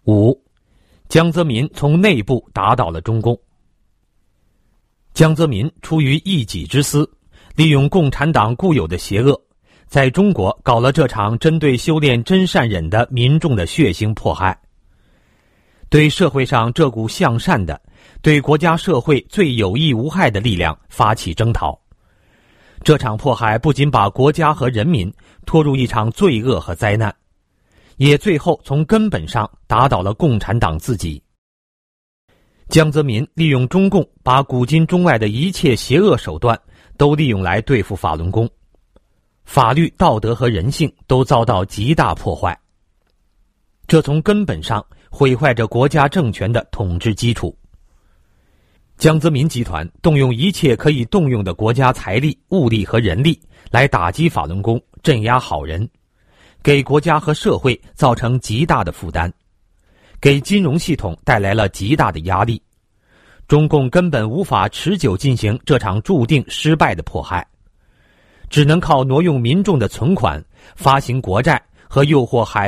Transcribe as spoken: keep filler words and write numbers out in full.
五，江泽民从内部打倒了中共。江泽民出于一己之私，利用共产党固有的邪恶，在中国搞了这场针对修炼真善忍的民众的血腥迫害，对社会上这股向善的、对国家社会最有益无害的力量发起征讨。这场迫害不仅把国家和人民拖入一场罪恶和灾难，也最后从根本上打倒了共产党自己。江泽民利用中共把古今中外的一切邪恶手段都利用来对付法轮功，法律、道德和人性都遭到极大破坏，这从根本上毁坏着国家政权的统治基础。江泽民集团动用一切可以动用的国家财力、物力和人力来打击法轮功，镇压好人，给国家和社会造成极大的负担，给金融系统带来了极大的压力。中共根本无法持久进行这场注定失败的迫害，只能靠挪用民众的存款、发行国债和诱惑海